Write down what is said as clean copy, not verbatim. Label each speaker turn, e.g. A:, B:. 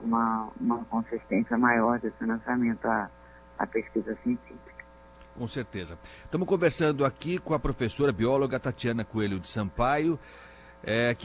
A: uma consistência maior de financiamento à pesquisa científica.
B: Com certeza. Estamos conversando aqui com a professora bióloga Tatiana Coelho de Sampaio,